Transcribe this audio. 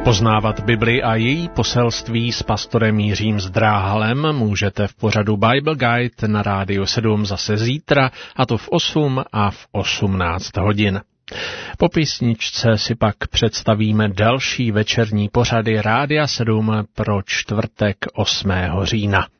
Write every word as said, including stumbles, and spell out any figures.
Poznávat Bibli a její poselství s pastorem Jiřím Zdráhalem můžete v pořadu Bible Guide na Rádiu sedm zase zítra, a to v osm a v osmnáct hodin. Po písničce si pak představíme další večerní pořady Rádia sedm pro čtvrtek osmého října.